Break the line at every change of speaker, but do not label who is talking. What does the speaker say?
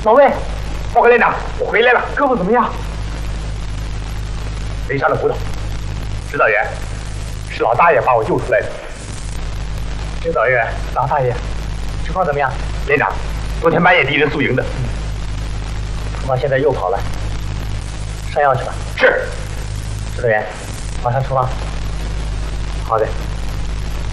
老魏，
报告连长，我回来了。
胳膊怎么样？
没伤了骨头。指导员，是老大爷把我救出来的。
指导员，老大爷，情况怎么样？
连长，昨天半夜敌人宿营的。
厨房现在又跑了，上药去吧。
是。
指导员，马上出发。好的。